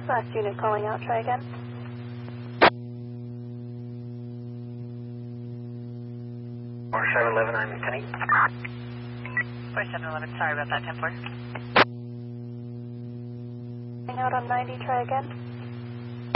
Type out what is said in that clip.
Last unit calling out, try again. Or 711, I'm Kenny. 4711, sorry about that, 10-4. Out on 90, try again.